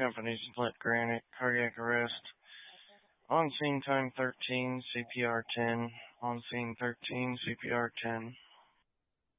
company split granite, cardiac arrest. On scene time 13, CPR 10. On scene 13, CPR 10.